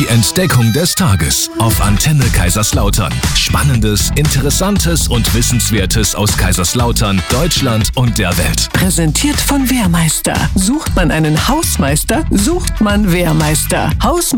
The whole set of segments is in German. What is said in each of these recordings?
Entdeckung des Tages auf Antenne Kaiserslautern. Spannendes, Interessantes und Wissenswertes aus Kaiserslautern, Deutschland und der Welt. Präsentiert von Wehrmeister. Sucht man einen Hausmeister, sucht man Wehrmeister.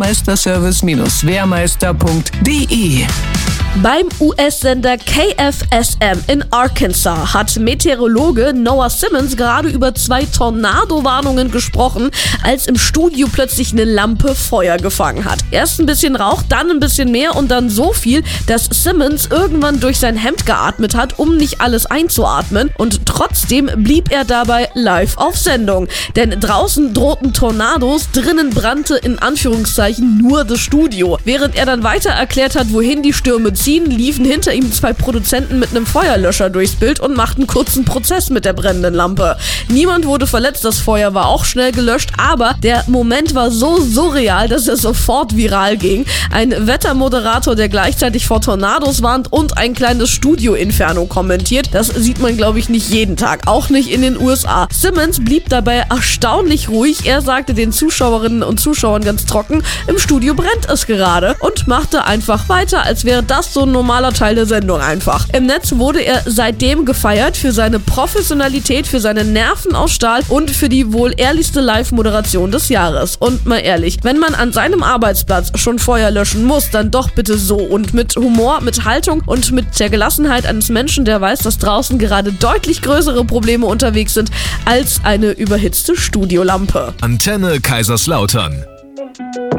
Hausmeisterservice-wehrmeister.de. Beim US-Sender KFSM in Arkansas hat Meteorologe Noah Simmons gerade über 2 Tornado-Warnungen gesprochen, als im Studio plötzlich eine Lampe Feuer gefangen hat. Erst ein bisschen Rauch, dann ein bisschen mehr und dann so viel, dass Simmons irgendwann durch sein Hemd geatmet hat, um nicht alles einzuatmen. Und trotzdem blieb er dabei live auf Sendung. Denn draußen drohten Tornados, drinnen brannte in Anführungszeichen nur das Studio. Während er dann weiter erklärt hat, wohin die Stürme ziehen, liefen hinter ihm 2 Produzenten mit einem Feuerlöscher durchs Bild und machten kurzen Prozess mit der brennenden Lampe. Niemand wurde verletzt, das Feuer war auch schnell gelöscht, aber der Moment war so surreal, dass er sofort viral ging. Ein Wettermoderator, der gleichzeitig vor Tornados warnt und ein kleines Studio-Inferno kommentiert, das sieht man, glaube ich, nicht jeden Tag, auch nicht in den USA. Simmons blieb dabei erstaunlich ruhig. Er sagte den Zuschauerinnen und Zuschauern ganz trocken, im Studio brennt es gerade, und machte einfach weiter, als wäre das so ein normaler Teil der Sendung einfach. Im Netz wurde er seitdem gefeiert für seine Professionalität, für seine Nerven aus Stahl und für die wohl ehrlichste Live-Moderation des Jahres. Und mal ehrlich, wenn man an seinem Arbeitsplatz schon Feuer löschen muss, dann doch bitte so und mit Humor, mit Haltung und mit der Gelassenheit eines Menschen, der weiß, dass draußen gerade deutlich größere Probleme unterwegs sind als eine überhitzte Studiolampe. Antenne Kaiserslautern.